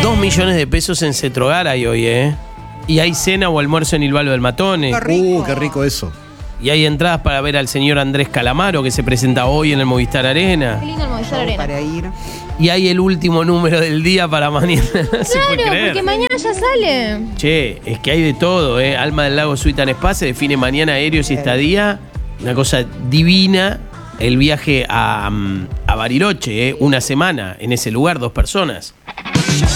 2 millones de pesos en Cetrogar hay hoy, ¿eh? Y hay cena o almuerzo en Ilvaldo del Matone. Qué rico eso. Y hay entradas para ver al señor Andrés Calamaro, que se presenta hoy en el Movistar Arena. Qué lindo el Movistar Arena. Para ir. Y hay el último número del día para mañana. No se puede Claro, creer. porque mañana ya sale. Che, es que hay de todo, ¿eh? Alma del Lago Suite and Spa se define mañana aéreos y estadía. Una cosa divina. El viaje a Bariloche, ¿eh? Una semana en ese lugar, 2 personas.